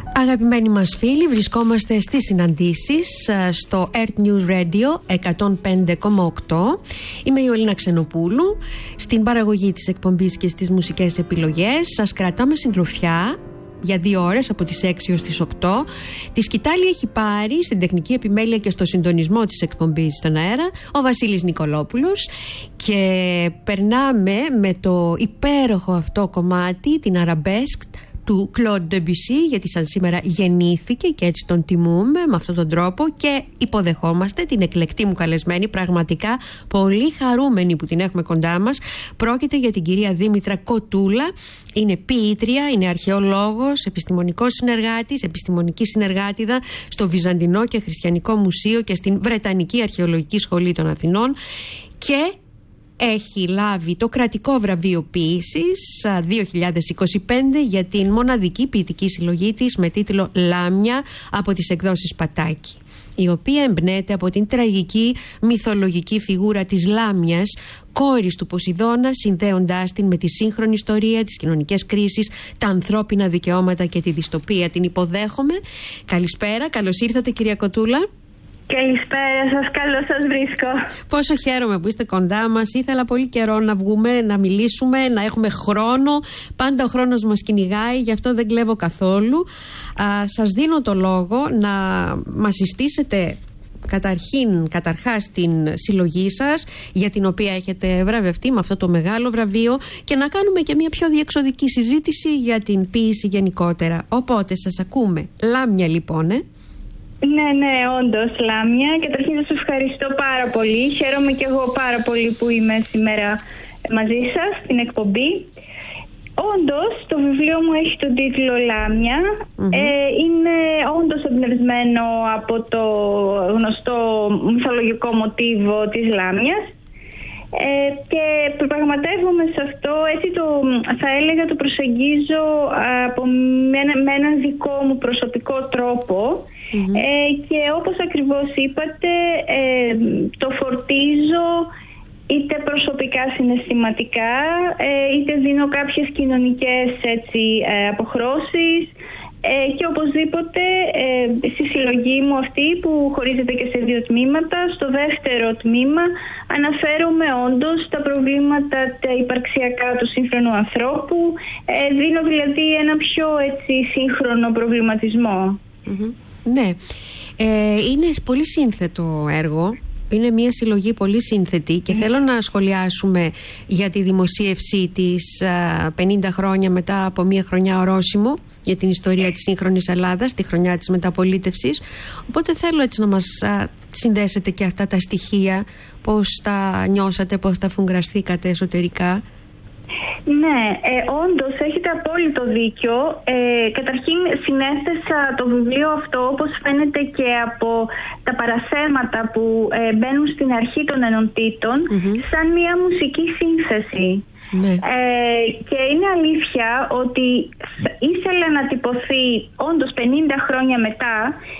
Αγαπημένοι μας φίλοι, βρισκόμαστε στις συναντήσεις στο Earth News Radio 105,8. Είμαι η Ολίνα Ξενοπούλου. Στην παραγωγή της εκπομπής και στις μουσικές επιλογές σας κρατάμε συντροφιά για 2 ώρες από τις 6 ως τις 8. Τη σκητάλη έχει πάρει στην τεχνική επιμέλεια και στο συντονισμό της εκπομπής στον αέρα ο Βασίλης Νικολόπουλος και περνάμε με το υπέροχο αυτό κομμάτι, την Arabesque του Claude Debussy, γιατί σαν σήμερα γεννήθηκε και έτσι τον τιμούμε με αυτόν τον τρόπο και υποδεχόμαστε την εκλεκτή μου καλεσμένη, πραγματικά πολύ χαρούμενη που την έχουμε κοντά μας. Πρόκειται για την κυρία Δήμητρα Κοτούλα. Είναι ποιήτρια, είναι αρχαιολόγος, επιστημονικός συνεργάτης, επιστημονική συνεργάτηδα στο Βυζαντινό και Χριστιανικό Μουσείο και στην Βρετανική Αρχαιολογική Σχολή των Αθηνών και έχει λάβει το κρατικό βραβείο ποίησης 2025 για την μοναδική ποιητική συλλογή της με τίτλο «Λάμια» από τις εκδόσεις Πατάκη, η οποία εμπνέεται από την τραγική μυθολογική φιγούρα της Λάμιας, κόρης του Ποσειδώνα, συνδέοντάς την με τη σύγχρονη ιστορία, τις κοινωνικές κρίσεις, τα ανθρώπινα δικαιώματα και τη δυστοπία. Την υποδέχομαι. Καλησπέρα, καλώς ήρθατε κυρία Κοτούλα. Καλησπέρα σας, καλώς σας βρίσκω. Πόσο χαίρομαι που είστε κοντά μας. Ήθελα πολύ καιρό να βγούμε, να μιλήσουμε, να έχουμε χρόνο. Πάντα ο χρόνος μας κυνηγάει, γι' αυτό δεν κλέβω καθόλου. Σας δίνω το λόγο να μας συστήσετε καταρχάς την συλλογή σας, για την οποία έχετε βραβευτεί με αυτό το μεγάλο βραβείο, και να κάνουμε και μια πιο διεξοδική συζήτηση για την ποίηση γενικότερα. Οπότε σας ακούμε. Λάμια λοιπόν, Ναι, όντως, Λάμια. Καταρχήν σας ευχαριστώ πάρα πολύ. Χαίρομαι και εγώ πάρα πολύ που είμαι σήμερα μαζί σας στην εκπομπή. Όντως, το βιβλίο μου έχει τον τίτλο Λάμια. Είναι όντως εμπνευσμένο από το γνωστό μυθολογικό μοτίβο της Λάμιας. Και πραγματεύομαι σε αυτό, έτσι θα έλεγα το προσεγγίζω με έναν δικό μου προσωπικό τρόπο. Και όπως ακριβώς είπατε, το φορτίζω είτε προσωπικά συναισθηματικά, είτε δίνω κάποιες κοινωνικές αποχρώσεις, και οπωσδήποτε στη συλλογή μου αυτή που χωρίζεται και σε 2 τμήματα, στο δεύτερο τμήμα αναφέρομαι όντως τα προβλήματα τα υπαρξιακά του σύγχρονου ανθρώπου, δίνω δηλαδή ένα πιο σύγχρονο προβληματισμό. Ναι, είναι πολύ σύνθετο έργο. Είναι μια συλλογή πολύ σύνθετη και θέλω να σχολιάσουμε για τη δημοσίευσή της 50 χρόνια μετά από μια χρονιά ορόσημο για την ιστορία της σύγχρονης Ελλάδας, τη χρονιά της μεταπολίτευσης. Οπότε θέλω έτσι να μας συνδέσετε και αυτά τα στοιχεία, πώς τα νιώσατε, πώς τα φουγκραστήκατε εσωτερικά. Ναι, όντως έχετε απόλυτο δίκιο. Καταρχήν συνέθεσα το βιβλίο αυτό, όπως φαίνεται και από τα παραθέματα που μπαίνουν στην αρχή των ενωτήτων, σαν μια μουσική σύνθεση. Ναι. Και είναι αλήθεια ότι ήθελα να τυπωθεί όντως 50 χρόνια μετά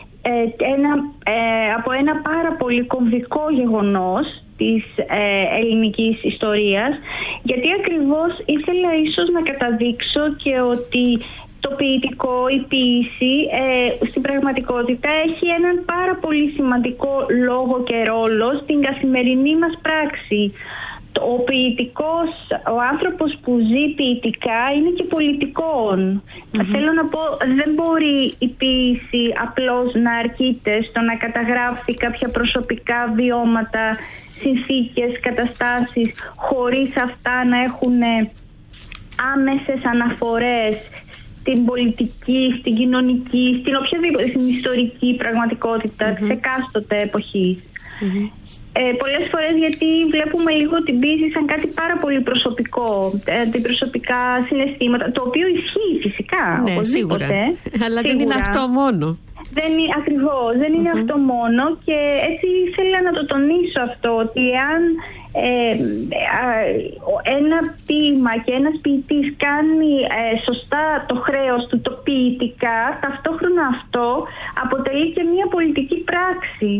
από ένα πάρα πολύ κομβικό γεγονός της ελληνικής ιστορίας, γιατί ακριβώς ήθελα ίσως να καταδείξω και ότι το ποιητικό, η ποίηση στην πραγματικότητα έχει έναν πάρα πολύ σημαντικό λόγο και ρόλο στην καθημερινή μας πράξη. Ο ποιητικός, ο άνθρωπος που ζει ποιητικά είναι και πολιτικών. Θέλω να πω, δεν μπορεί η ποίηση απλώς να αρκείται στο να καταγράφει κάποια προσωπικά βιώματα, συνθήκες, καταστάσεις, χωρίς αυτά να έχουν άμεσες αναφορές στην πολιτική, στην κοινωνική, στην οποιαδήποτε, στην ιστορική πραγματικότητα της εκάστοτε εποχής. Πολλές φορές γιατί βλέπουμε λίγο την ποίηση σαν κάτι πάρα πολύ προσωπικό, προσωπικά συναισθήματα, το οποίο ισχύει φυσικά. Ναι, σίγουρα. Αλλά δεν είναι αυτό μόνο. Ακριβώς, δεν είναι αυτό μόνο, και έτσι ήθελα να το τονίσω αυτό, ότι εάν ένα ποίημα και ένας ποιητής κάνει σωστά το χρέος του, το ποιητικά, ταυτόχρονα αυτό αποτελεί και μια πολιτική πράξη.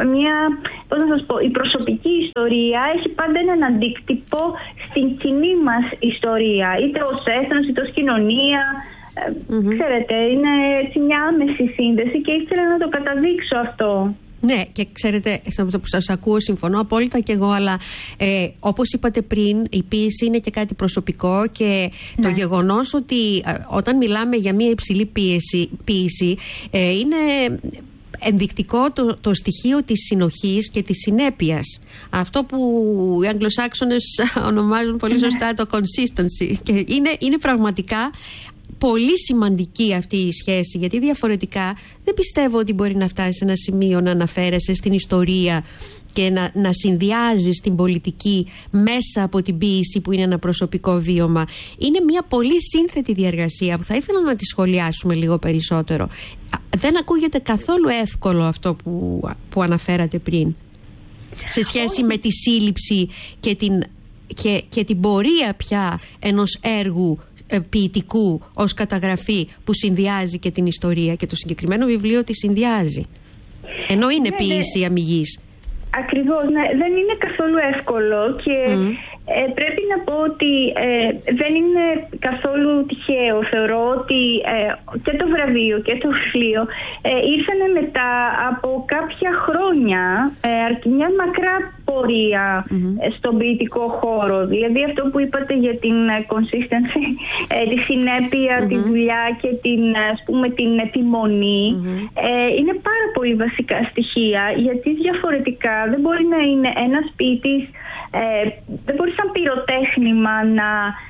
Η προσωπική ιστορία έχει πάντα έναν αντίκτυπο στην κοινή μας ιστορία, είτε ως έθνος είτε ως κοινωνία, Ξέρετε, είναι έτσι μια άμεση σύνδεση και ήθελα να το καταδείξω αυτό. Ναι, και ξέρετε, που σας ακούω, συμφωνώ απόλυτα κι εγώ, αλλά όπως είπατε πριν, η ποίηση είναι και κάτι προσωπικό και το γεγονός ότι όταν μιλάμε για μια υψηλή ποίηση είναι ενδεικτικό το στοιχείο της συνοχής και της συνέπειας. Αυτό που οι Αγγλοσάξονες ονομάζουν πολύ σωστά το consistency. Και είναι πραγματικά πολύ σημαντική αυτή η σχέση, γιατί διαφορετικά δεν πιστεύω ότι μπορεί να φτάσει σε ένα σημείο να αναφέρεσαι στην ιστορία και να συνδυάζεις την πολιτική μέσα από την ποίηση που είναι ένα προσωπικό βίωμα. Είναι μια πολύ σύνθετη διαργασία που θα ήθελα να τη σχολιάσουμε λίγο περισσότερο. Δεν ακούγεται καθόλου εύκολο αυτό που αναφέρατε πριν, σε σχέση με τη σύλληψη και την πορεία πια ενός έργου ποιητικού ως καταγραφή που συνδυάζει και την ιστορία, και το συγκεκριμένο βιβλίο τη συνδυάζει, ενώ είναι ποίηση αμυγής. Ακριβώς, ναι, δεν είναι καθόλου εύκολο και πρέπει να πω ότι δεν είναι καθόλου τυχαίο. Θεωρώ ότι και το βραβείο και το βιβλίο ήρθαν μετά από κάποια χρόνια, μια μακρά πορεία στον ποιητικό χώρο. Δηλαδή αυτό που είπατε για την consistency, τη συνέπεια, τη δουλειά και την επιμονή, είναι πάρα πολύ βασικά στοιχεία, γιατί διαφορετικά δεν μπορεί να είναι ένας ποιητής, δεν μπορεί σαν πυροτέχνημα να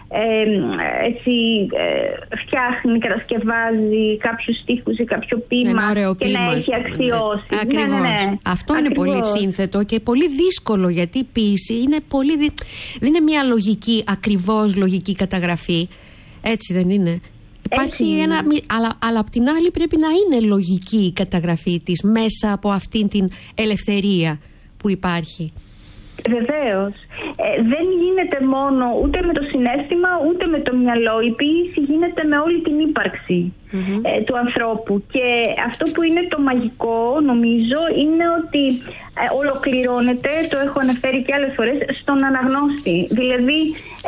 φτιάχνει, κατασκευάζει κάποιους στίχους ή κάποιο ποίημα και να έχει αξιώσει. Ακριβώς. Ναι. Αυτό είναι πολύ σύνθετο και πολύ δύσκολο, γιατί η ποίηση είναι δεν είναι μια λογική, ακριβώς λογική καταγραφή. Έτσι δεν είναι? Υπάρχει αλλά απ' την άλλη πρέπει να είναι λογική η καταγραφή της μέσα από αυτήν την ελευθερία που υπάρχει. Βεβαίως. Δεν γίνεται μόνο ούτε με το συναίσθημα ούτε με το μυαλό. Η ποίηση γίνεται με όλη την ύπαρξη του ανθρώπου. Και αυτό που είναι το μαγικό, νομίζω, είναι ότι ολοκληρώνεται, το έχω αναφέρει και άλλες φορές, στον αναγνώστη. Δηλαδή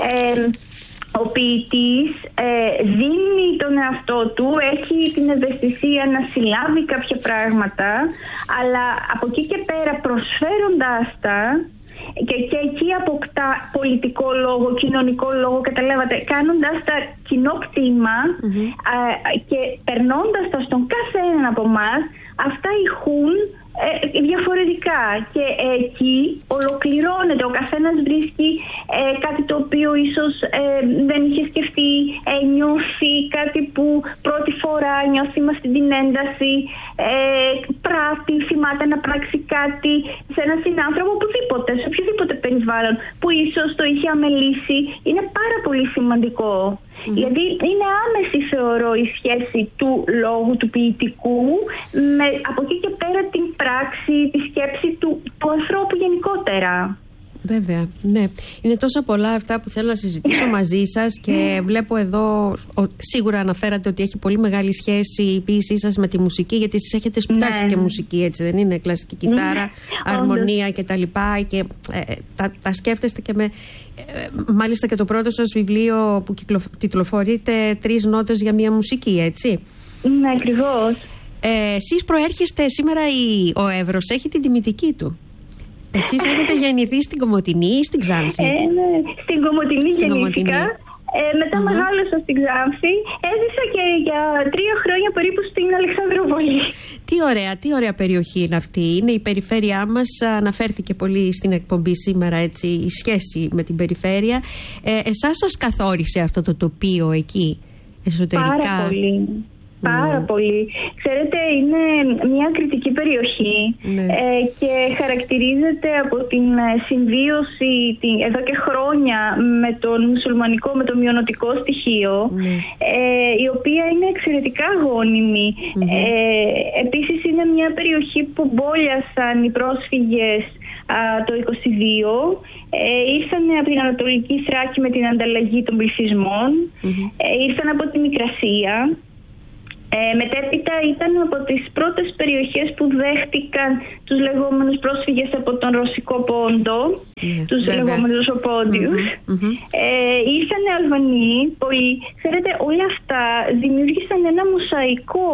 ο ποιητής δίνει τον εαυτό του, έχει την ευαισθησία να συλλάβει κάποια πράγματα, αλλά από εκεί και πέρα, προσφέροντάς τα, και εκεί αποκτά πολιτικό λόγο, κοινωνικό λόγο, καταλάβατε, κάνοντας τα κοινό κτήμα και περνώντας τα στον κάθε έναν από εμάς, αυτά ηχούν διαφορετικά, και εκεί ολοκληρώνεται, ο καθένας βρίσκει κάτι το οποίο ίσως δεν είχε σκεφτεί, νιώθει κάτι που πρώτη φορά νιώθει με αυτή την ένταση, πράττει, θυμάται να πράξει κάτι σε έναν συνάνθρωπο, οπουδήποτε, σε οποιοδήποτε περιβάλλον που ίσως το είχε αμελήσει. Είναι πάρα πολύ σημαντικό. Δηλαδή είναι άμεση, θεωρώ, η σχέση του λόγου, του ποιητικού, με από εκεί και πέρα την πράξη, τη σκέψη του ανθρώπου γενικότερα. Βέβαια, ναι. Είναι τόσα πολλά αυτά που θέλω να συζητήσω μαζί σας, και βλέπω εδώ, σίγουρα αναφέρατε ότι έχει πολύ μεγάλη σχέση η ποίησή σας με τη μουσική, γιατί εσείς έχετε σπουδάσει και μουσική, έτσι δεν είναι? Κλασική κιθάρα, αρμονία κτλ. Και τα σκέφτεστε και μάλιστα και το πρώτο σας βιβλίο που τιτλοφορείται 3 νότες για μια μουσική, έτσι? Ναι, ακριβώς. Εσείς προέρχεστε σήμερα, ο Εύρος έχει την τιμητική του. Εσείς έχετε γεννηθεί στην Κομοτηνή ή στην Ξάνθη? Ναι, στην Κομοτηνή γεννήθηκα. Μετά μεγάλωσα στην Ξάνθη. Έζησα και για 3 χρόνια περίπου στην Αλεξανδρούπολη. Τι ωραία περιοχή είναι αυτή. Είναι η περιφέρειά μας. Αναφέρθηκε πολύ στην εκπομπή σήμερα, έτσι, η σχέση με την περιφέρεια. Εσάς σας καθόρισε αυτό το τοπίο εκεί εσωτερικά? Πάρα πολύ. Πάρα πολύ. Ξέρετε, είναι μια κριτική περιοχή και χαρακτηρίζεται από την συμβίωση εδώ και χρόνια με τον μουσουλμανικό, με το μειονοτικό στοιχείο, η οποία είναι εξαιρετικά γόνιμη. Επίσης είναι μια περιοχή που μπόλιασαν οι πρόσφυγες το 22, ήρθαν από την Ανατολική Θράκη με την ανταλλαγή των πληθυσμών, ήρθαν από τη Μικρασία. Μετέπειτα ήταν από τις πρώτες περιοχές που δέχτηκαν τους λεγόμενους πρόσφυγες από τον Ρωσικό Πόντο, τους λεγόμενους Οπόντιους. Ήρθαν Αλβανοί, πολλοί. Ξέρετε, όλα αυτά δημιούργησαν ένα μοσαϊκό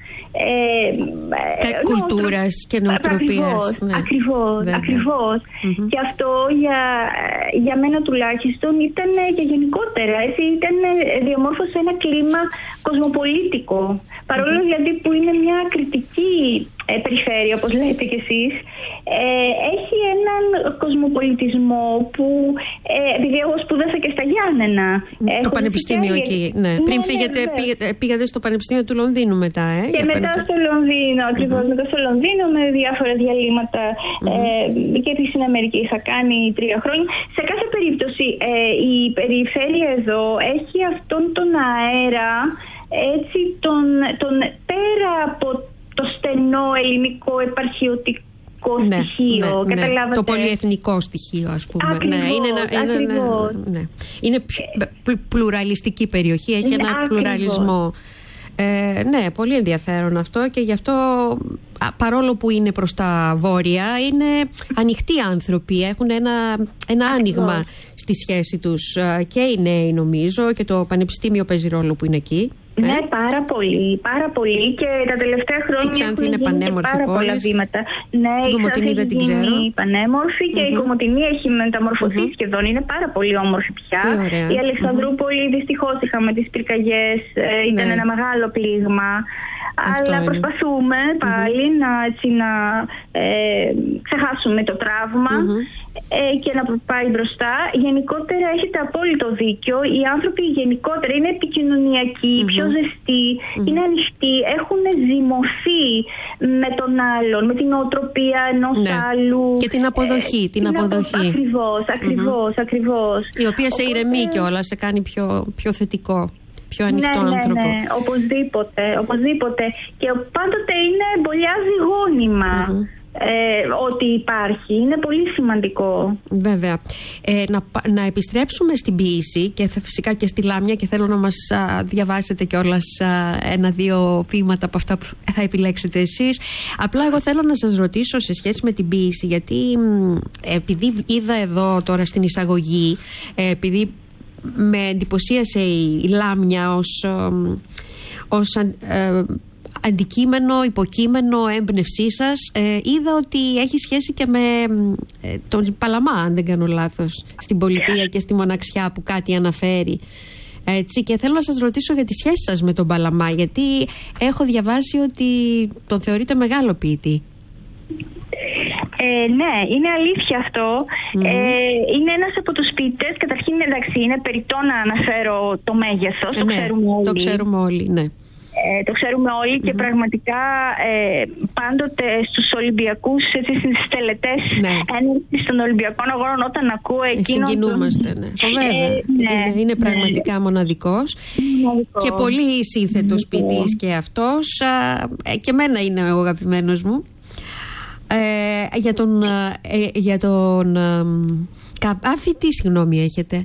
κουλτούρας και νοοτροπίας. Ακριβώς. Και αυτό για μένα τουλάχιστον ήταν και γενικότερα, διαμόρφωσε ένα κλίμα κοσμοπολίτικο. Παρόλο δηλαδή που είναι μια κριτική περιφέρεια, όπως λέτε κι εσείς, έχει έναν κοσμοπολιτισμό που, επειδή εγώ σπούδασα και στα Γιάννενα. Το πανεπιστήμιο εκεί, ναι. Πριν πήγατε στο Πανεπιστήμιο του Λονδίνου μετά, Και μετά στο Λονδίνο, ακριβώς. Μετά στο Λονδίνο με διάφορα διαλύματα και στην Αμερική είχα κάνει 3 χρόνια. Σε κάθε περίπτωση η περιφέρεια εδώ έχει αυτόν τον αέρα, έτσι, τον πέρα από το στενό ελληνικό επαρχιωτικό στοιχείο. Καταλάβατε. Το πολυεθνικό στοιχείο, ας πούμε. Ακριβώς, είναι πλουραλιστική περιοχή, έχει ένα πλουραλισμό. Ναι, πολύ ενδιαφέρον αυτό, και γι' αυτό, παρόλο που είναι προς τα βόρεια, είναι ανοιχτοί άνθρωποι, έχουν ένα άνοιγμα στη σχέση τους, και οι νέοι, νομίζω, και το πανεπιστήμιο παίζει ρόλο που είναι εκεί. Ναι, πάρα πολύ, και τα τελευταία χρόνια έχουν γίνει πάρα πολλά βήματα. Ναι, η Κομοτηνή δεν την ξέρω. Είναι πανέμορφη και η Κομοτηνή έχει μεταμορφωθεί σχεδόν. Είναι πάρα πολύ όμορφη πια. Η Αλεξανδρούπολη, δυστυχώς είχαμε τις πυρκαγιές, ήταν ένα μεγάλο πλήγμα. Αλλά προσπαθούμε πάλι να ξεχάσουμε το τραύμα και να πάει μπροστά. Γενικότερα έχετε απόλυτο δίκιο. Οι άνθρωποι γενικότερα είναι επικοινωνιακοί, πιο ζεστοί, είναι ανοιχτοί, έχουν ζυμωθεί με τον άλλον, με την νοοτροπία ενός άλλου. Και την αποδοχή. Ακριβώς. Η οποία σε ηρεμεί κιόλας, σε κάνει πιο θετικό. Πιο ανοιχτό άνθρωπο. Ναι, οπωσδήποτε. Και πάντοτε μπολιάζει γόνιμα ότι υπάρχει. Είναι πολύ σημαντικό. Βέβαια. Να επιστρέψουμε στην ποίηση και φυσικά και στη Λάμια, και θέλω να μας διαβάσετε κιόλας 1-2 ποίηματα από αυτά που θα επιλέξετε εσείς. Απλά εγώ θέλω να σας ρωτήσω σε σχέση με την ποίηση, γιατί επειδή είδα εδώ τώρα στην εισαγωγή, επειδή με εντυπωσίασε η Λάμια ως αντικείμενο, υποκείμενο έμπνευσή σας, είδα ότι έχει σχέση και με τον Παλαμά, αν δεν κάνω λάθος, στην πολιτεία και στη μοναξιά που κάτι αναφέρει. Έτσι, και θέλω να σας ρωτήσω για τη σχέση σας με τον Παλαμά, γιατί έχω διαβάσει ότι τον θεωρείτε μεγάλο ποιητή. Ναι, είναι αλήθεια αυτό. Είναι ένας από τους ποιητές. Καταρχήν, εντάξει, είναι περιττό να αναφέρω το μέγεθος. Το ξέρουμε όλοι. Το ξέρουμε όλοι, ναι. Το ξέρουμε όλοι και πραγματικά πάντοτε στους Ολυμπιακούς, στις τελετές έναρξης των Ολυμπιακών Αγώνων, όταν ακούω εκείνο. Συγκινούμαστε, είναι πραγματικά μοναδικός. Και πολύ σύνθετος ποιητής και αυτός. Και εμένα είναι ο αγαπημένος μου. Για τον Καβάφη, τι συγγνώμη έχετε?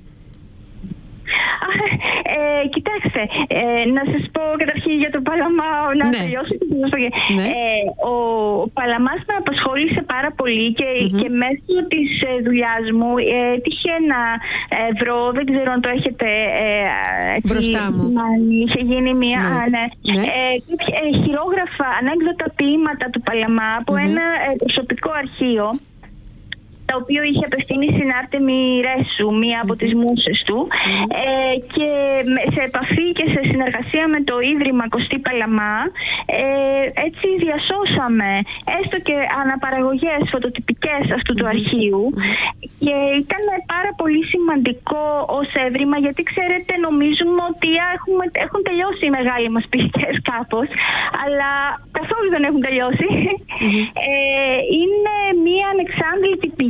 Κοιτάξτε, να σας πω καταρχήν για τον Παλαμά, να τελειώσω. Ο Παλαμάς με απασχόλησε πάρα πολύ και μέσω της δουλειάς μου έτυχε να βρω, δεν ξέρω αν το έχετε μπροστά μου. Είχε γίνει μια χειρόγραφα, ανέκδοτα ποίηματα του Παλαμά από ένα προσωπικό αρχείο, το οποίο είχε απευθύνει στην Άρτεμη Ρέσου, μία από τις μούσες του, και σε επαφή και σε συνεργασία με το Ίδρυμα Κωστή Παλαμά, έτσι διασώσαμε έστω και αναπαραγωγές φωτοτυπικές αυτού του αρχείου, και ήταν πάρα πολύ σημαντικό ως έβριμα, γιατί ξέρετε, νομίζουμε ότι έχουν τελειώσει οι μεγάλοι μας ποιητές κάπως, αλλά καθόλου δεν έχουν τελειώσει. Είναι μία ανεξάντλητη πηγή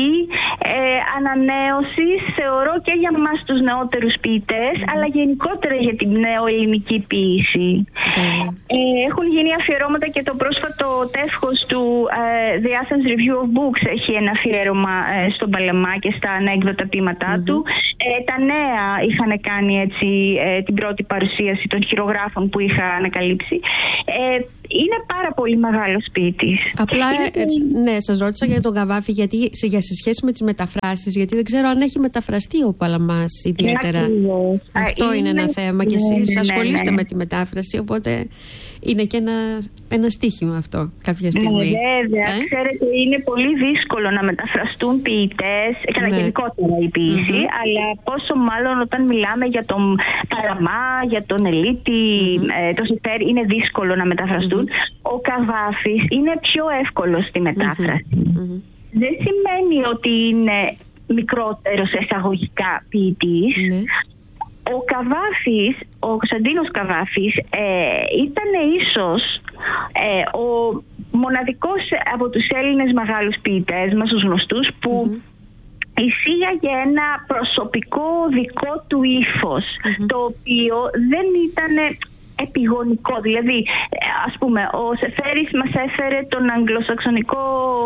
ανανέωσης, θεωρώ, και για μας τους νεότερους ποιητές, αλλά γενικότερα για την νεοελληνική ποίηση. Έχουν γίνει αφιερώματα και το πρόσφατο τεύχος του The Athens Review of Books έχει ένα αφιέρωμα στον Παλαμά και στα ανέκδοτα ποίηματά του. Τα νέα είχαν κάνει έτσι την πρώτη παρουσίαση των χειρογράφων που είχα ανακαλύψει. Είναι πάρα πολύ μεγάλος ποιητής. Απλά, ναι, σας ρώτησα για τον Καβάφη, γιατί σε σχέση με τις μεταφράσεις, γιατί δεν ξέρω αν έχει μεταφραστεί ο Παλαμάς ιδιαίτερα. Αυτό είναι ένα θέμα και εσείς ασχολείστε με τη μετάφραση, οπότε είναι και ένα στίχημα αυτό κάποια στιγμή. Βέβαια, ξέρετε, είναι πολύ δύσκολο να μεταφραστούν ποιητές, γενικότερα η ποιήση, αλλά πόσο μάλλον όταν μιλάμε για τον Παλαμά, για τον Ελίτη, το Σεφέρι, είναι δύσκολο να μεταφραστούν. Ο Καβάφης είναι πιο εύκολος στη μετάφραση. Δεν σημαίνει ότι είναι μικρότερος εισαγωγικά ποιητής. Ο Καβάφης, ο Κωνσταντίνος Καβάφης, ήταν ίσως ο μοναδικός από τους Έλληνες μεγάλους ποιητές μας, τους γνωστούς, που εισήγαγε ένα προσωπικό δικό του ύφος, το οποίο δεν ήταν επιγονικό. Δηλαδή, ας πούμε, ο Σεφέρης μας έφερε τον αγγλοσαξονικό,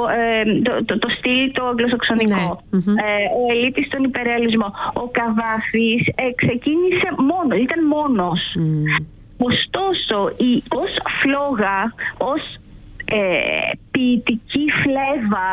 το στυλ το αγγλοσαξονικό. Ο Ελίτης τον υπερεαλισμό. Ο Καβάφης ξεκίνησε ήταν μόνος. Ωστόσο, ως φλόγα, ως ποιητική φλέβα,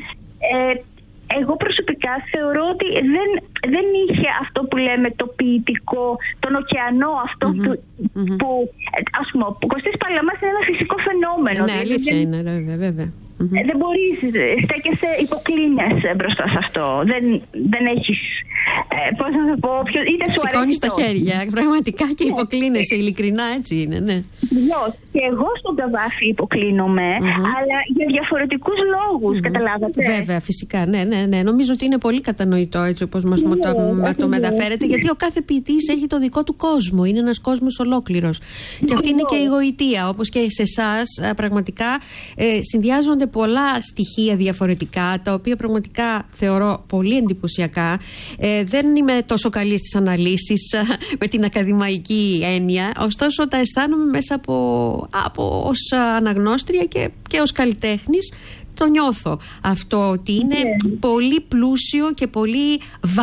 εγώ προσωπικά θεωρώ ότι δεν είχε αυτό που λέμε το ποιητικό, τον ωκεανό αυτό που, ας πούμε, ο Κωστής Παλαμάς είναι ένα φυσικό φαινόμενο. Ναι, αλήθεια είναι, βέβαια. Δεν μπορείς, στέκεσαι υποκλίνες μπροστά σε αυτό. Δεν έχεις, πώς να το πω, είτε σου αρέσει. Σηκώνεις τα χέρια, πραγματικά, και υποκλίνεσαι, ειλικρινά, έτσι είναι, ναι. Και εγώ στον Καβάφη υποκλίνομαι, αλλά για διαφορετικούς λόγους, καταλάβατε. Βέβαια, φυσικά, ναι. Νομίζω ότι είναι πολύ κατανοητό έτσι όπως μας το μεταφέρετε, γιατί ο κάθε ποιητής έχει το δικό του κόσμο. Είναι ένας κόσμος ολόκληρος. Και αυτή είναι και η γοητεία, όπως και σε εσάς, πραγματικά συνδυάζονται πολλά στοιχεία διαφορετικά, τα οποία πραγματικά θεωρώ πολύ εντυπωσιακά. Δεν είμαι τόσο καλή στις αναλύσεις με την ακαδημαϊκή έννοια, ωστόσο τα αισθάνομαι μέσα από ως αναγνώστρια και ως καλλιτέχνης. Το νιώθω αυτό, ότι είναι πολύ πλούσιο και πολύ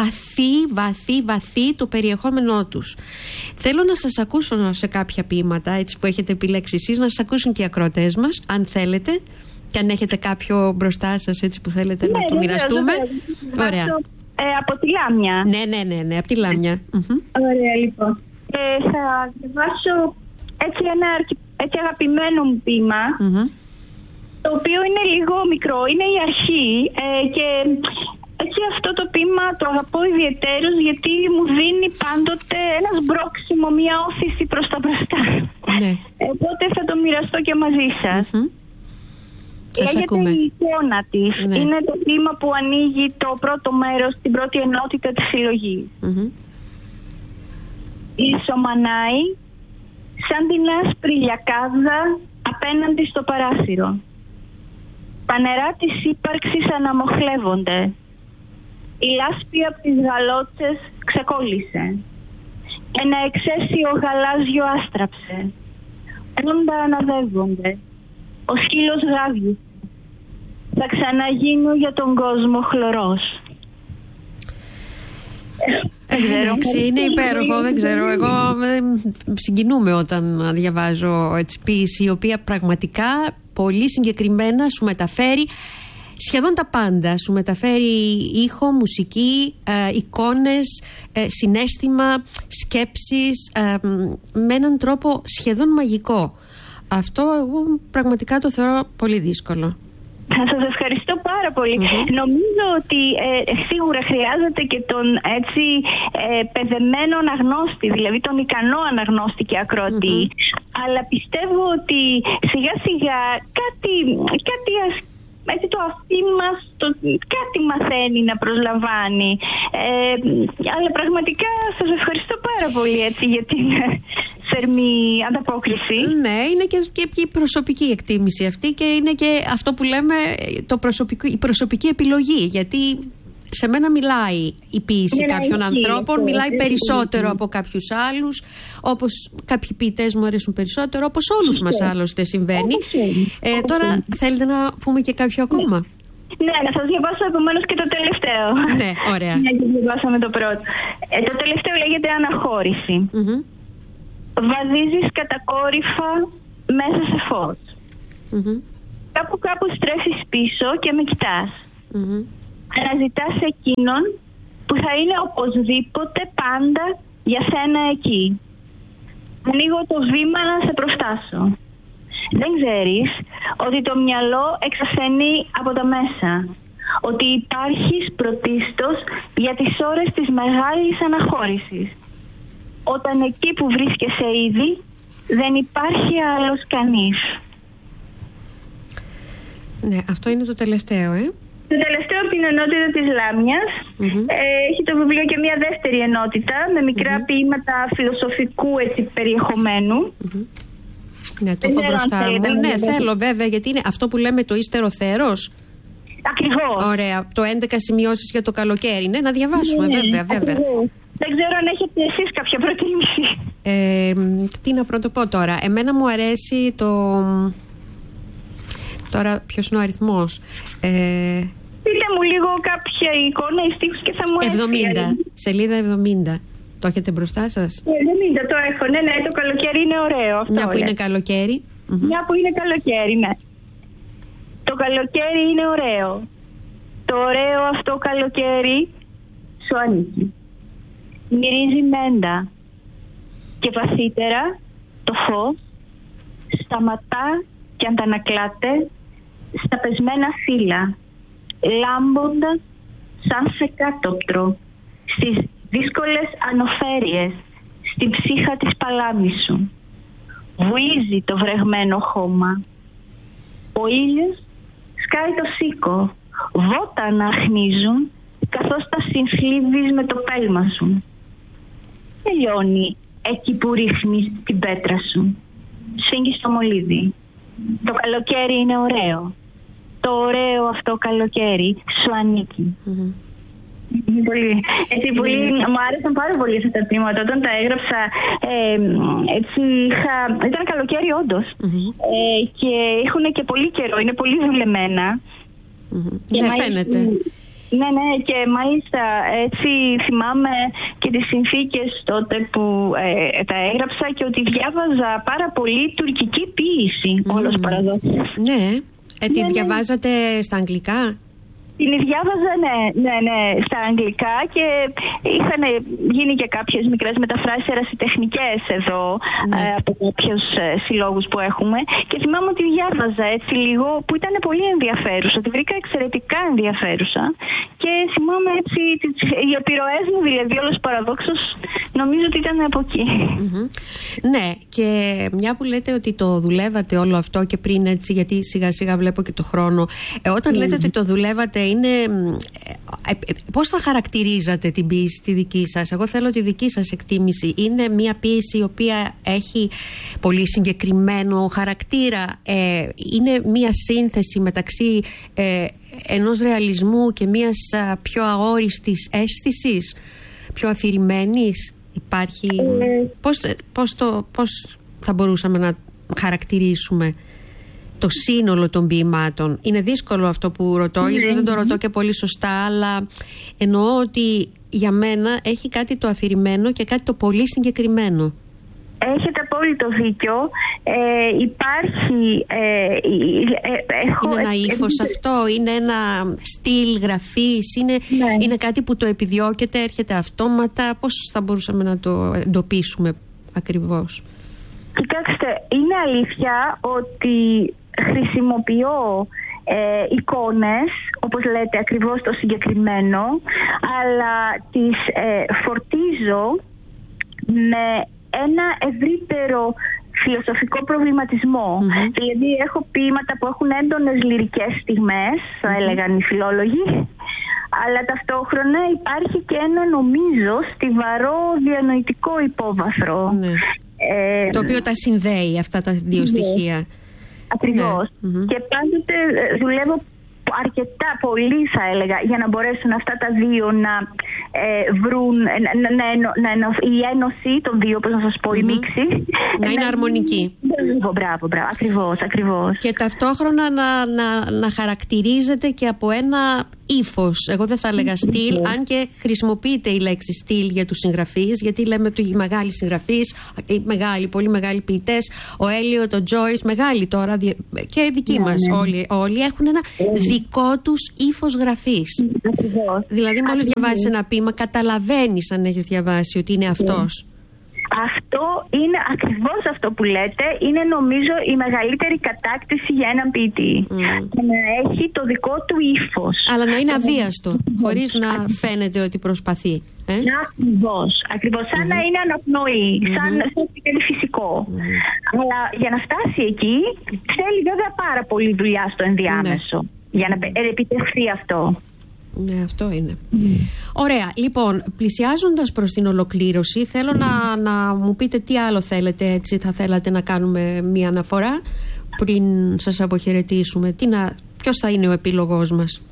βαθύ το περιεχόμενό τους. Θέλω να σας ακούσω σε κάποια ποίηματα, έτσι που έχετε επιλέξει εσείς, να σας ακούσουν και οι ακροατές μας, αν θέλετε. Και αν έχετε κάποιο μπροστά σας, έτσι που θέλετε να το μοιραστούμε. Ωραία. Από τη Λάμια. Ναι, από τη Λάμια. Ωραία, λοιπόν. Θα διαβάσω ένα έτσι αγαπημένο μου ποίημα, το οποίο είναι λίγο μικρό, είναι η αρχή, και έτσι αυτό το ποίημα το αγαπώ ιδιαιτέρως, γιατί μου δίνει πάντοτε ένα σμπρόξιμο, μια όθηση προς τα μπροστά. Οπότε θα το μοιραστώ και μαζί σας. Λέγεται η εικόνα της. Είναι το ποίημα που ανοίγει το πρώτο μέρος, την πρώτη ενότητα της συλλογής. Ισομανάει σαν την άσπρη λιακάδα απέναντι στο παράθυρο. Τα νερά της ύπαρξης αναμοχλεύονται. Η λάσπη από τις γαλότσες ξεκόλλησε. Ένα εξαίσιο γαλάζιο άστραψε. Όντα αναδεύονται. Ο σκύλος γάβει. Θα ξαναγίνω για τον κόσμο χλωρός. Είναι υπέροχο, δεν ξέρω. Εγώ συγκινούμαι όταν διαβάζω έτσι ποίηση, η οποία πραγματικά πολύ συγκεκριμένα σου μεταφέρει σχεδόν τα πάντα. Σου μεταφέρει ήχο, μουσική, εικόνες, συναίσθημα, σκέψεις, με έναν τρόπο σχεδόν μαγικό. Αυτό εγώ πραγματικά το θεωρώ πολύ δύσκολο. Θα σας ευχαριστώ πάρα πολύ. Νομίζω ότι σίγουρα χρειάζεται και τον έτσι παιδεμένο αναγνώστη, δηλαδή τον ικανό αναγνώστη και ακροατή. Αλλά πιστεύω ότι σιγά σιγά κάτι έτσι το αυτί μας κάτι μαθαίνει να προσλαμβάνει. Αλλά πραγματικά σας ευχαριστώ πάρα πολύ έτσι για την θερμή ανταπόκριση. Ναι, είναι και η προσωπική εκτίμηση αυτή, και είναι και αυτό που λέμε η προσωπική επιλογή, γιατί σε μένα μιλάει η ποίηση κάποιων ανθρώπων, μιλάει περισσότερο από κάποιους άλλους, όπως κάποιοι ποιητές μου αρέσουν περισσότερο, όπως όλους μας άλλωστε συμβαίνει. Τώρα θέλετε να πούμε και κάποιο ακόμα? Ναι, να σας διαβάσω επομένως και το τελευταίο. Ναι, ωραία. Ναι, και διαβάσαμε το πρώτο. Το τελευταίο λέγεται Αναχώρηση. Βαδίζεις κατακόρυφα μέσα σε φως. Κάπου στρέφεις πίσω και με κοιτάς. Αναζητάς εκείνον που θα είναι οπωσδήποτε πάντα για σένα εκεί. Ανοίγω το βήμα να σε προστάσω. Δεν ξέρεις ότι το μυαλό εξασθενεί από τα μέσα. Ότι υπάρχεις πρωτίστως για τις ώρες της μεγάλης αναχώρησης. Όταν εκεί που βρίσκεσαι ήδη δεν υπάρχει άλλος κανείς. Ναι, αυτό είναι το τελευταίο, Το τελευταίο από την ενότητα της Λάμιας. Έχει το βιβλίο και μια δεύτερη ενότητα με μικρά ποίηματα φιλοσοφικού περιεχομένου. Ναι, το έχω μπροστά μου. Ναι, θέλω βέβαια, γιατί είναι αυτό που λέμε το ύστερο θέρος. Ακριβώς. Ωραία. Το 11 σημειώσεις για το καλοκαίρι. Ναι, να διαβάσουμε, βέβαια. Δεν ξέρω αν έχετε εσείς κάποια προτίμηση. Τι να πρωτοπώ τώρα. Εμένα μου αρέσει το... Τώρα ποιος είναι ο αριθμός? Πείτε μου λίγο κάποια εικόνα ή στίχους και θα μου έρθει. 70, σελίδα 70. Το έχετε μπροστά σας? 70 το έχω, ναι, το καλοκαίρι είναι ωραίο αυτό. Μια που είναι καλοκαίρι. Μια που είναι καλοκαίρι, ναι. Το καλοκαίρι είναι ωραίο. Το ωραίο αυτό καλοκαίρι σου ανήκει. Μυρίζει μέντα. Και βαθύτερα το φως σταματά και αντανακλάται στα πεσμένα φύλλα, λάμποντας σαν σε κάτωπτρο στις δύσκολες ανοφέρειες στην ψύχα της παλάμης σου. Βουίζει το βρεγμένο χώμα. Ο ήλιος σκάει το σίκο, βότα να αχνίζουν καθώς τα συνθλίβεις με το πέλμα σου. Τελειώνει εκεί που ρίχνεις την πέτρα σου. Σφίγγεις το μολύβι. Το καλοκαίρι είναι ωραίο. Το ωραίο αυτό καλοκαίρι σου ανήκει. Μου άρεσαν πάρα πολύ αυτά τα τμήματα. Όταν τα έγραψα, ήταν καλοκαίρι όντως. Και έχουν και πολύ καιρό, είναι πολύ δουλεμένα. Ναι, φαίνεται. Ναι, και μάλιστα έτσι θυμάμαι και τις συνθήκες τότε που τα έγραψα και ότι διάβαζα πάρα πολύ τουρκική ποίηση, όλος παραδόξως. Ναι, τη διαβάζατε στα αγγλικά? Την διάβαζα, ναι, στα αγγλικά και είχαν γίνει και κάποιες μικρές μεταφράσεις ερασιτεχνικές εδώ από κάποιους συλλόγους που έχουμε και θυμάμαι ότι διάβαζα έτσι λίγο που ήταν πολύ ενδιαφέρουσα, τη βρήκα εξαιρετικά ενδιαφέρουσα και θυμάμαι έτσι οι επιρροές μου, δηλαδή όλος παραδόξως, νομίζω ότι ήταν από εκεί. Ναι, και μια που λέτε ότι το δουλεύατε όλο αυτό και πριν έτσι, γιατί σιγά σιγά βλέπω και το χρόνο, όταν λέτε ότι το δουλεύατε, είναι πώς θα χαρακτηρίζατε την ποίηση τη δική σας? Εγώ θέλω τη δική σας εκτίμηση. Είναι μια ποίηση η οποία έχει πολύ συγκεκριμένο χαρακτήρα? Είναι μια σύνθεση μεταξύ ενός ρεαλισμού και μιας πιο αόριστης αίσθησης, πιο αφηρημένης? Υπάρχει... Πώς θα μπορούσαμε να χαρακτηρίσουμε το σύνολο των ποιημάτων? Είναι δύσκολο αυτό που ρωτώ, ίσως δεν το ρωτώ και πολύ σωστά, αλλά εννοώ ότι για μένα έχει κάτι το αφηρημένο και κάτι το πολύ συγκεκριμένο. Έχετε απόλυτο δίκιο. Υπάρχει... είναι ένα ύφος αυτό, είναι ένα στυλ γραφής, είναι κάτι που το επιδιώκεται, έρχεται αυτόματα? Πώς θα μπορούσαμε να το εντοπίσουμε ακριβώς? Κοιτάξτε, είναι αλήθεια ότι χρησιμοποιώ εικόνες, όπως λέτε ακριβώς το συγκεκριμένο, αλλά τις φορτίζω με ένα ευρύτερο φιλοσοφικό προβληματισμό. Δηλαδή έχω ποίηματα που έχουν έντονες λυρικές στιγμές, θα έλεγαν οι φιλόλογοι, αλλά ταυτόχρονα υπάρχει και ένα νομίζω στιβαρό διανοητικό υπόβαθρο. Το οποίο τα συνδέει αυτά τα δύο στοιχεία. Ακριβώς. Και πάντοτε δουλεύω αρκετά πολύ θα έλεγα για να μπορέσουν αυτά τα δύο να βρουν η ένωση των δύο, πώς να σας πω, η μίξη να είναι αρμονική. Μπράβο, ακριβώς. Και ταυτόχρονα να χαρακτηρίζεται και από ένα ύφος. Εγώ δεν θα έλεγα στυλ, αν και χρησιμοποιείται η λέξη στυλ για τους συγγραφείς, γιατί λέμε ότι οι μεγάλοι συγγραφείς, οι πολύ μεγάλοι ποιητές, ο Έλιοτ, ο Τζόις, μεγάλοι τώρα και οι δικοί μας όλοι έχουν ένα δικό τους ύφος γραφής. Δηλαδή μόλις διαβάσεις ένα ποίημα καταλαβαίνεις, αν έχεις διαβάσει, ότι είναι αυτός. Αυτό είναι ακριβώς αυτό που λέτε. Είναι νομίζω η μεγαλύτερη κατάκτηση για έναν ποιητή. Και να έχει το δικό του ύφος. Αλλά να είναι αβίαστο, χωρίς να φαίνεται ότι προσπαθεί. Ακριβώς. Σαν να είναι αναπνοή, σαν είναι φυσικό. Αλλά για να φτάσει εκεί θέλει βέβαια πάρα πολύ δουλειά στο ενδιάμεσο για να επιτευχθεί αυτό. Ναι, αυτό είναι. Ωραία. Λοιπόν, πλησιάζοντας προς την ολοκλήρωση, θέλω να μου πείτε τι άλλο θέλετε, έτσι θα θέλατε να κάνουμε μία αναφορά πριν σας αποχαιρετήσουμε. Ποιος θα είναι ο επίλογός μας?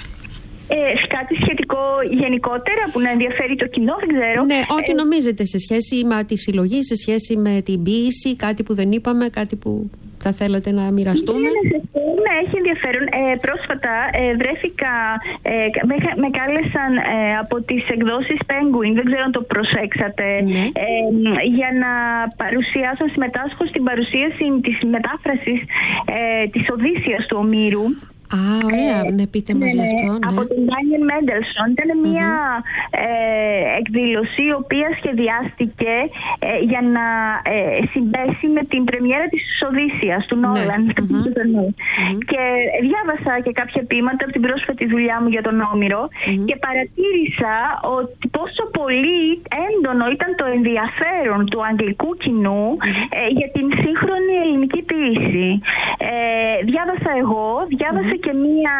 Κάτι σχετικό γενικότερα που να ενδιαφέρει το κοινό, δεν ξέρω. Ναι, ό,τι νομίζετε σε σχέση με τη συλλογή, σε σχέση με την ποίηση, κάτι που δεν είπαμε, κάτι που θα θέλατε να μοιραστούμε. Ναι, έχει ενδιαφέρον. Πρόσφατα βρέθηκα, με κάλεσαν από τις εκδόσεις Penguin, δεν ξέρω αν το προσέξατε, για να παρουσιάσω, συμμετάσχω στην παρουσίαση της μετάφρασης της Οδύσσιας του Ομήρου. Ωραία, ναι, πείτε μας γι' αυτό. Από τον Ντάνιελ Μέντελσον. Ήταν μια εκδήλωση η οποία σχεδιάστηκε για να συμπέσει με την πρεμιέρα της Οδύσσιας του Νόλαν. Και διάβασα και κάποια ποίηματα από την πρόσφατη δουλειά μου για τον Όμηρο και παρατήρησα ότι πόσο πολύ έντονο ήταν το ενδιαφέρον του αγγλικού κοινού για την σύγχρονη ελληνική ποίηση. Διάβασα εγώ, διάβασα και μία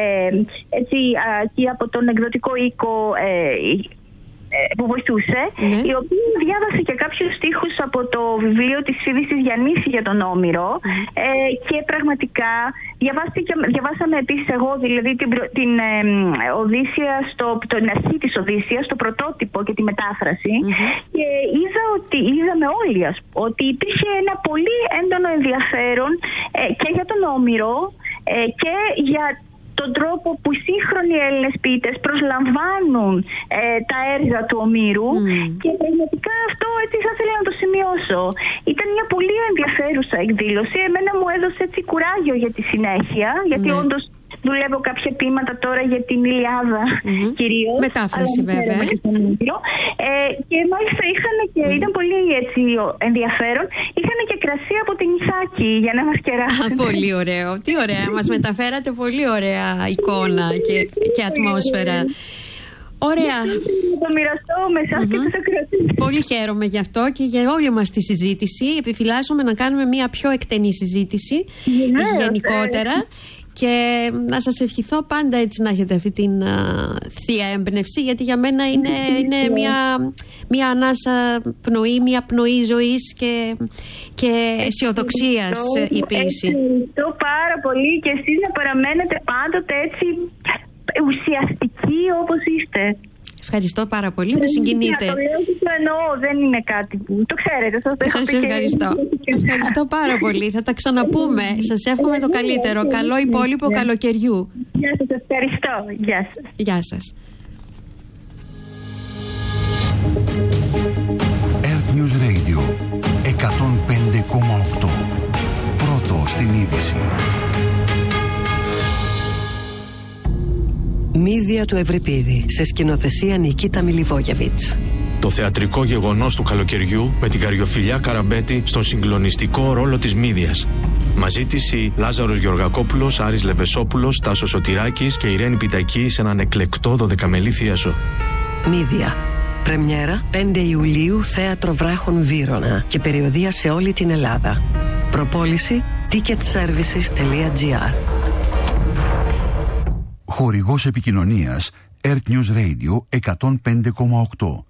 εκεί από τον εκδοτικό οίκο που βοηθούσε, η οποία διάβασε και κάποιους στίχους από το βιβλίο της Φίβης Γιαννήση για τον Όμηρο και πραγματικά διαβάσαμε επίσης εγώ δηλαδή την Οδύσσια, την αρχή της Οδύσσιας, το πρωτότυπο και τη μετάφραση και είδαμε όλοι ότι υπήρχε ένα πολύ έντονο ενδιαφέρον και για τον Όμηρο και για τον τρόπο που οι σύγχρονοι Έλληνες ποιητές προσλαμβάνουν τα έργα του Ομήρου και πραγματικά αυτό έτσι θα ήθελα να το σημειώσω. Ήταν μια πολύ ενδιαφέρουσα εκδήλωση. Εμένα μου έδωσε έτσι κουράγιο για τη συνέχεια, γιατί όντως δουλεύω κάποια ποίηματα τώρα για την Ιλιάδα κυρίως. Μετάφραση βέβαια. Και μάλιστα ήταν πολύ έτσι ενδιαφέρον. Είχαν και κρασί από την Ιθάκη για να μας κεράσουν. Πολύ ωραίο. Τι ωραία. Μας μεταφέρατε πολύ ωραία εικόνα και ατμόσφαιρα. Ωραία. Θα μοιραστώ με εσάς και τους ακροατές. Πολύ χαίρομαι γι' αυτό και για όλη μας τη συζήτηση. Επιφυλάσσομαι να κάνουμε μια πιο εκτενή συζήτηση γενικότερα. Και να σας ευχηθώ πάντα έτσι να έχετε αυτή την θεία έμπνευση, γιατί για μένα είναι μια ανάσα πνοή, μια πνοή ζωής και αισιοδοξίας η ποίηση. Ευχαριστώ πάρα πολύ και εσείς να παραμένετε πάντοτε έτσι ουσιαστικοί όπως είστε. Ευχαριστώ πάρα πολύ, με συγκινείτε. Το λέω και το εννοώ, δεν είναι κάτι που το ξέρετε. Σας ευχαριστώ. Ευχαριστώ πάρα πολύ. Θα τα ξαναπούμε. Σας εύχομαι το καλύτερο. Καλό υπόλοιπο καλοκαιριού. Γεια σας, ευχαριστώ. Γεια σας. Γεια σας. Earth News Radio 105,8. Πρώτο στην είδηση. Μύδια του Ευρυπίδη, σε σκηνοθεσία Νικίτα Μιλιβόγεβιτς. Το θεατρικό γεγονός του καλοκαιριού με την Καριοφιλιά Καραμπέτη στον συγκλονιστικό ρόλο της Μύδιας. Μαζί της οι Λάζαρος Γεωργακόπουλος, Άρης Λεμπεσόπουλος, Τάσος Σωτηράκης και Ιρένη Πιτακή σε έναν εκλεκτό 12μελή θίασο. Μύδια. Πρεμιέρα 5 Ιουλίου, Θέατρο Βράχων Βύρωνα και περιοδεία σε όλη την Ελλάδα. Προπόληση ticketservices.gr. Χορηγός επικοινωνίας Earth News Radio 105,8.